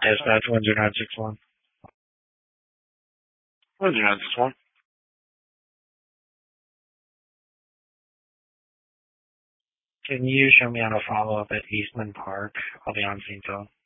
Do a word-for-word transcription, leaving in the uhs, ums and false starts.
Dispatch one zero nine six one. one zero nine six one. Can you show me how to follow up at Eastman Park? I'll be on scene till